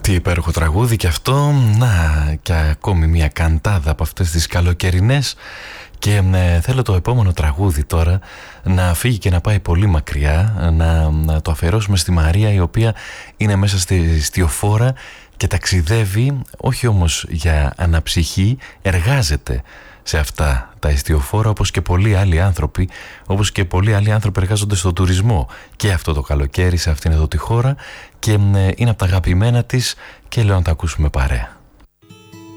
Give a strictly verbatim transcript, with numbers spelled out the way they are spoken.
Τι υπέροχο τραγούδι και αυτό. Να, και ακόμη μια καντάδα από αυτές τις καλοκαιρινές. Και ε, θέλω το επόμενο τραγούδι τώρα να φύγει και να πάει πολύ μακριά, να, να το αφιερώσουμε στη Μαρία, η οποία είναι μέσα στη στιοφόρα και ταξιδεύει, όχι όμως για αναψυχή, εργάζεται σε αυτά τα εστιοφόρα, όπως και πολλοί άλλοι άνθρωποι, όπως και πολλοί άλλοι άνθρωποι εργάζονται στον τουρισμό και αυτό το καλοκαίρι σε αυτήν εδώ τη χώρα, και ε, είναι από τα αγαπημένα της και λέω να τα ακούσουμε παρέα.